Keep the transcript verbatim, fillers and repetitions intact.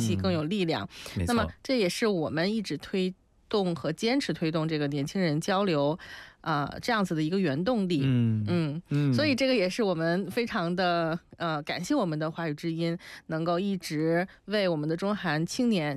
气、更有力量。那么这也是我们一直推动和坚持推动这个年轻人交流呃这样子的一个原动力。嗯嗯，所以这个也是我们非常的呃感谢我们的华语之音能够一直为我们的中韩青年